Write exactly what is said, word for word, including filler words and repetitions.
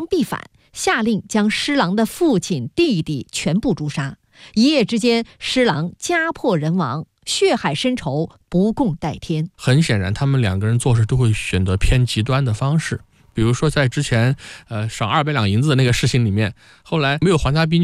必反，下令将施琅的父亲、弟弟全部诛杀。一夜之间，施琅家破人亡，血海深仇，不共戴天。 很显然，他们两个人做事都会选择偏极端的方式。比如说，在之前，呃，赏二百两银子的那个事情里面，后来没有还他兵